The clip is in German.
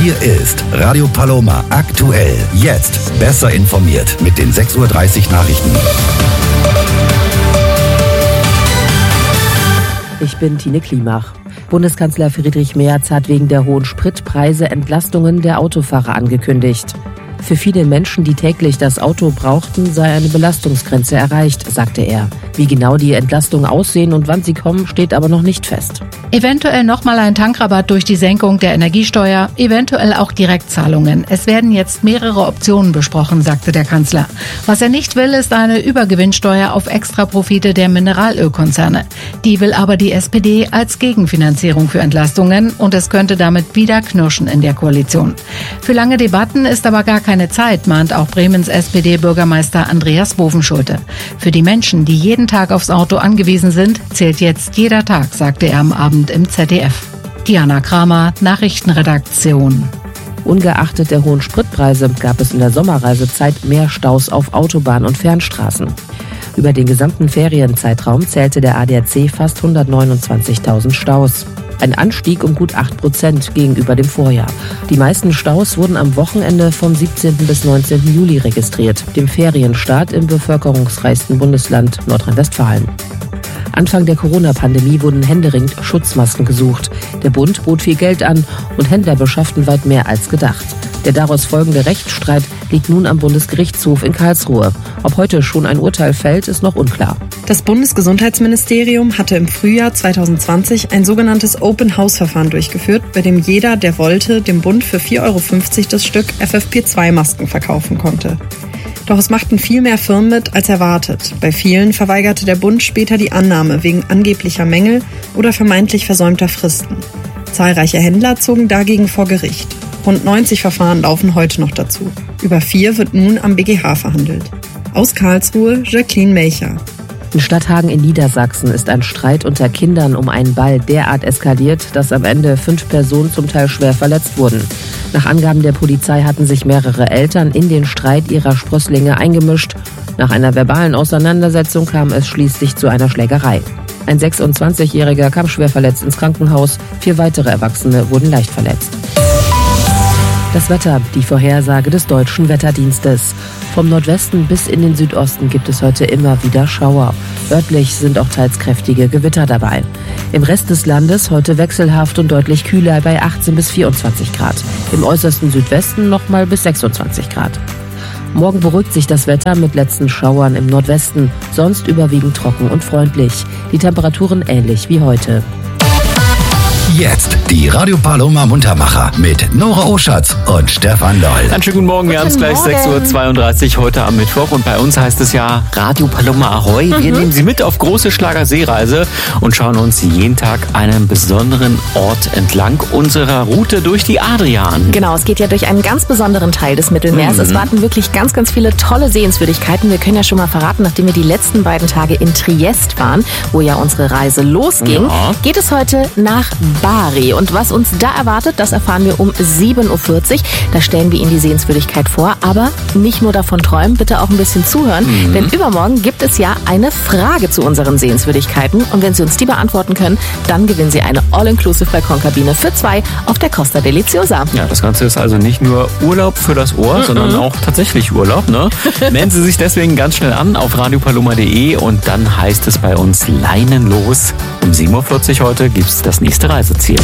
Hier ist Radio Paloma aktuell. Jetzt besser informiert mit den 6:30 Uhr Nachrichten. Ich bin Tine Klimach. Bundeskanzler Friedrich Merz hat wegen der hohen Spritpreise Entlastungen der Autofahrer angekündigt. Für viele Menschen, die täglich das Auto brauchten, sei eine Belastungsgrenze erreicht, sagte er. Wie genau die Entlastungen aussehen und wann sie kommen, steht aber noch nicht fest. Eventuell nochmal ein Tankrabatt durch die Senkung der Energiesteuer, eventuell auch Direktzahlungen. Es werden jetzt mehrere Optionen besprochen, sagte der Kanzler. Was er nicht will, ist eine Übergewinnsteuer auf Extraprofite der Mineralölkonzerne. Die will aber die SPD als Gegenfinanzierung für Entlastungen und es könnte damit wieder knirschen in der Koalition. Für lange Debatten ist aber gar keine Zeit, mahnt auch Bremens SPD-Bürgermeister Andreas Bovenschulte. Für die Menschen, die jeden Tag aufs Auto angewiesen sind, zählt jetzt jeder Tag, sagte er am Abend im ZDF. Diana Kramer, Nachrichtenredaktion. Ungeachtet der hohen Spritpreise gab es in der Sommerreisezeit mehr Staus auf Autobahn- und Fernstraßen. Über den gesamten Ferienzeitraum zählte der ADAC fast 129.000 Staus. Ein Anstieg um gut 8% gegenüber dem Vorjahr. Die meisten Staus wurden am Wochenende vom 17. bis 19. Juli registriert, dem Ferienstart im bevölkerungsreichsten Bundesland Nordrhein-Westfalen. Anfang der Corona-Pandemie wurden händeringend Schutzmasken gesucht. Der Bund bot viel Geld an und Händler beschafften weit mehr als gedacht. Der daraus folgende Rechtsstreit liegt nun am Bundesgerichtshof in Karlsruhe. Ob heute schon ein Urteil fällt, ist noch unklar. Das Bundesgesundheitsministerium hatte im Frühjahr 2020 ein sogenanntes Open-House-Verfahren durchgeführt, bei dem jeder, der wollte, dem Bund für 4,50 € das Stück FFP2-Masken verkaufen konnte. Doch es machten viel mehr Firmen mit als erwartet. Bei vielen verweigerte der Bund später die Annahme wegen angeblicher Mängel oder vermeintlich versäumter Fristen. Zahlreiche Händler zogen dagegen vor Gericht. Rund 90 Verfahren laufen heute noch dazu. Über 4 wird nun am BGH verhandelt. Aus Karlsruhe, Jacqueline Melcher. In Stadthagen in Niedersachsen ist ein Streit unter Kindern um einen Ball derart eskaliert, dass am Ende 5 Personen zum Teil schwer verletzt wurden. Nach Angaben der Polizei hatten sich mehrere Eltern in den Streit ihrer Sprösslinge eingemischt. Nach einer verbalen Auseinandersetzung kam es schließlich zu einer Schlägerei. Ein 26-Jähriger kam schwer verletzt ins Krankenhaus, 4 weitere Erwachsene wurden leicht verletzt. Das Wetter, die Vorhersage des Deutschen Wetterdienstes. Vom Nordwesten bis in den Südosten gibt es heute immer wieder Schauer. Örtlich sind auch teils kräftige Gewitter dabei. Im Rest des Landes heute wechselhaft und deutlich kühler bei 18 bis 24 Grad. Im äußersten Südwesten nochmal bis 26 Grad. Morgen beruhigt sich das Wetter mit letzten Schauern im Nordwesten, sonst überwiegend trocken und freundlich. Die Temperaturen ähnlich wie heute. Jetzt die Radio Paloma Muntermacher mit Nora Oschatz und Stefan Loll. Einen schönen guten Morgen, wir haben es gleich 6:32 Uhr heute am Mittwoch und bei uns heißt es ja Radio Paloma Ahoi. Wir nehmen Sie mit auf große Schlagerseereise und schauen uns jeden Tag einen besonderen Ort entlang unserer Route durch die Adria an. Genau, es geht ja durch einen ganz besonderen Teil des Mittelmeers. Es warten wirklich ganz, ganz viele tolle Sehenswürdigkeiten. Wir können ja schon mal verraten, nachdem wir die letzten beiden Tage in Triest waren, wo ja unsere Reise losging, geht es heute nach Bari. Und was uns da erwartet, das erfahren wir um 7:40 Uhr. Da stellen wir Ihnen die Sehenswürdigkeit vor. Aber nicht nur davon träumen, bitte auch ein bisschen zuhören. Denn übermorgen gibt es ja eine Frage zu unseren Sehenswürdigkeiten. Und wenn Sie uns die beantworten können, dann gewinnen Sie eine All-Inclusive-Balkonkabine für 2 auf der Costa Deliciosa. Ja, das Ganze ist also nicht nur Urlaub für das Ohr, sondern auch tatsächlich Urlaub. Ne? Melden Sie sich deswegen ganz schnell an auf radiopaloma.de und dann heißt es bei uns Leinen los. Um 7:40 Uhr heute gibt es das nächste Reiseziel.